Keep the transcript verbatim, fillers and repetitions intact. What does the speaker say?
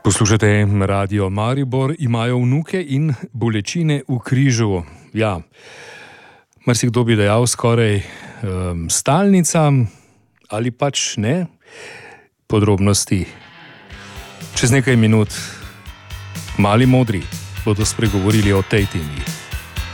Poslušate Radio Maribor, imajo vnuke in bolečine v križu. Ja, marsikdo bi dejal skoraj um, stalnica ali pač ne. Podrobnosti čez nekaj minut. Mali modri bodo spregovorili o tej temi.